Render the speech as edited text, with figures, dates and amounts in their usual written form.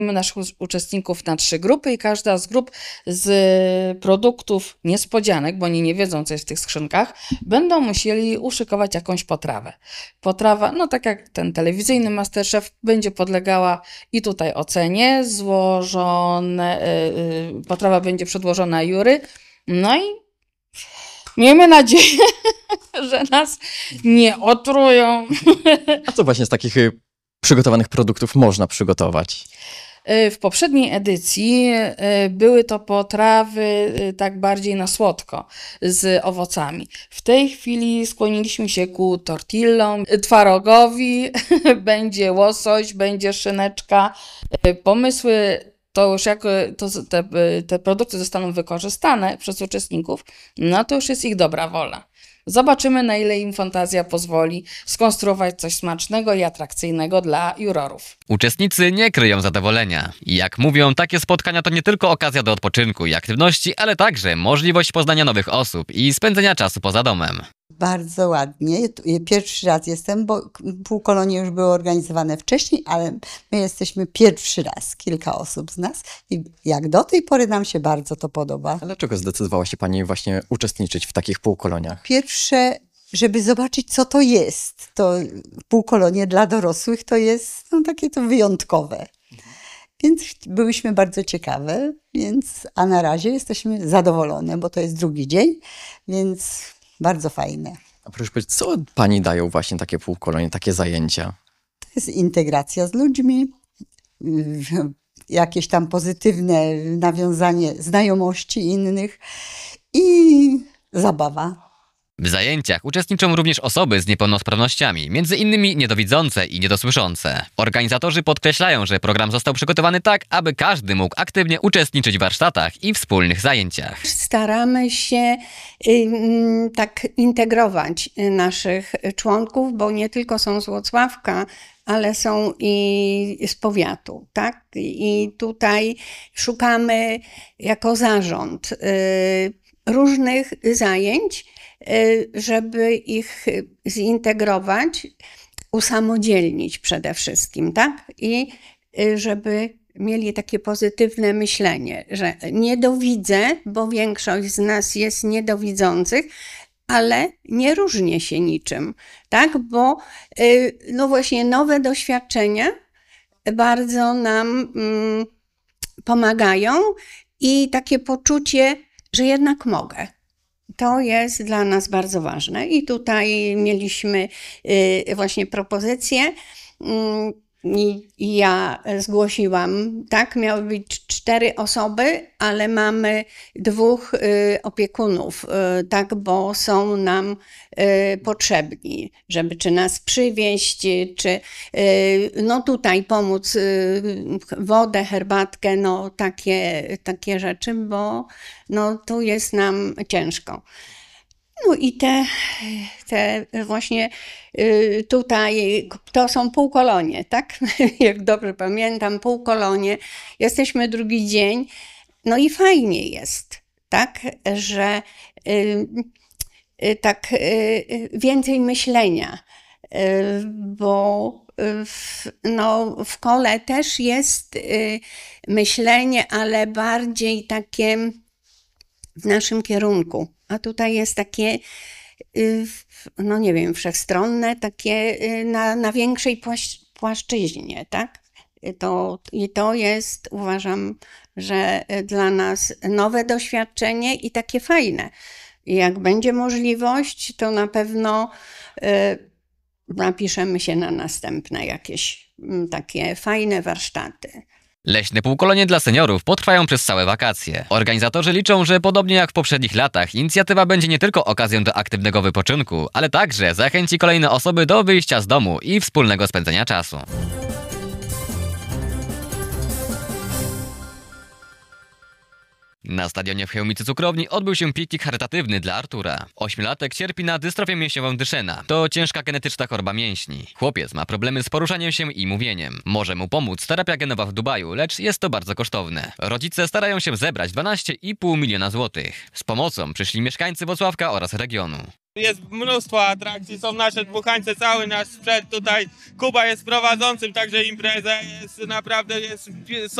naszych uczestników na 3 grupy i każda z grup z produktów niespodzianek, bo oni nie wiedzą, co jest w tych skrzynkach, będą musieli uszykować jakąś potrawę. Potrawa, no tak jak ten telewizyjny MasterChef, będzie podlegała i tutaj ocenie, potrawa będzie przedłożona jury, no i miejmy nadzieję, że nas nie otrują. A co właśnie z takich przygotowanych produktów można przygotować? W poprzedniej edycji były to potrawy tak bardziej na słodko, z owocami. W tej chwili skłoniliśmy się ku tortillom, twarogowi, będzie łosoś, będzie szyneczka. Pomysły to już jak te produkty zostaną wykorzystane przez uczestników, no to już jest ich dobra wola. Zobaczymy, na ile im fantazja pozwoli skonstruować coś smacznego i atrakcyjnego dla jurorów. Uczestnicy nie kryją zadowolenia. Jak mówią, takie spotkania to nie tylko okazja do odpoczynku i aktywności, ale także możliwość poznania nowych osób i spędzenia czasu poza domem. Bardzo ładnie. Pierwszy raz jestem, bo półkolonie już były organizowane wcześniej, ale my jesteśmy pierwszy raz, kilka osób z nas i jak do tej pory nam się bardzo to podoba. A dlaczego zdecydowała się Pani właśnie uczestniczyć w takich półkoloniach? Pierwsze, żeby zobaczyć, co to jest. To półkolonie dla dorosłych to jest takie to wyjątkowe. Więc byłyśmy bardzo ciekawe, a na razie jesteśmy zadowolone, bo to jest drugi dzień, więc bardzo fajne. A proszę powiedzieć, co Pani dają właśnie takie półkolonie, takie zajęcia? To jest integracja z ludźmi, jakieś tam pozytywne nawiązanie znajomości innych i zabawa. W zajęciach uczestniczą również osoby z niepełnosprawnościami, między innymi niedowidzące i niedosłyszące. Organizatorzy podkreślają, że program został przygotowany tak, aby każdy mógł aktywnie uczestniczyć w warsztatach i wspólnych zajęciach. Staramy się tak integrować naszych członków, bo nie tylko są z Włocławka, ale są i z powiatu, tak? I tutaj szukamy jako zarząd różnych zajęć, żeby ich zintegrować, usamodzielnić przede wszystkim, tak? I żeby mieli takie pozytywne myślenie, że niedowidzę, bo większość z nas jest niedowidzących, ale nie różnię się niczym, tak? Bo no właśnie nowe doświadczenia bardzo nam pomagają i takie poczucie, że jednak mogę. To jest dla nas bardzo ważne i tutaj mieliśmy właśnie propozycję i ja zgłosiłam, tak, miały być 4 osoby, ale mamy 2 opiekunów, tak, bo są nam potrzebni, żeby czy nas przywieźć, czy no tutaj pomóc, wodę, herbatkę, no takie rzeczy, bo no tu jest nam ciężko. No i te właśnie tutaj, to są półkolonie, tak? Jak dobrze pamiętam, półkolonie. Jesteśmy drugi dzień, no i fajnie jest, tak? Że tak więcej myślenia, bo w kole też jest myślenie, ale bardziej takie w naszym kierunku. A tutaj jest takie, no nie wiem, wszechstronne, takie na większej płaszczyźnie, tak? I to jest, uważam, że dla nas nowe doświadczenie i takie fajne. I jak będzie możliwość, to na pewno napiszemy się na następne jakieś takie fajne warsztaty. Leśne półkolonie dla seniorów potrwają przez całe wakacje. Organizatorzy liczą, że podobnie jak w poprzednich latach, inicjatywa będzie nie tylko okazją do aktywnego wypoczynku, ale także zachęci kolejne osoby do wyjścia z domu i wspólnego spędzenia czasu. Na stadionie w Chełmicy Cukrowni odbył się piknik charytatywny dla Artura. 8-latek cierpi na dystrofię mięśniową Duchenne. To ciężka genetyczna choroba mięśni. Chłopiec ma problemy z poruszaniem się i mówieniem. Może mu pomóc terapia genowa w Dubaju, lecz jest to bardzo kosztowne. Rodzice starają się zebrać 12,5 miliona złotych. Z pomocą przyszli mieszkańcy Włocławka oraz regionu. Jest mnóstwo atrakcji, są nasze dmuchańce, cały nasz sprzęt tutaj. Kuba jest prowadzącym, także impreza jest naprawdę